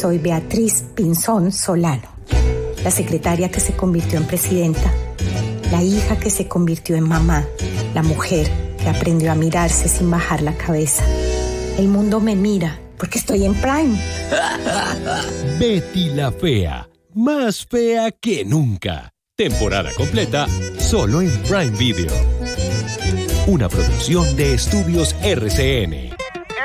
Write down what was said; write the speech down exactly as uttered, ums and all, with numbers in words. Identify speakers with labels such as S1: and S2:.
S1: Soy Beatriz Pinzón Solano, la secretaria que se convirtió en presidenta, la hija que se convirtió en mamá, la mujer que aprendió a mirarse sin bajar la cabeza. El mundo me mira porque estoy en Prime.
S2: Betty la Fea, más fea que nunca. Temporada completa solo en Prime Video. Una producción de Estudios R C N.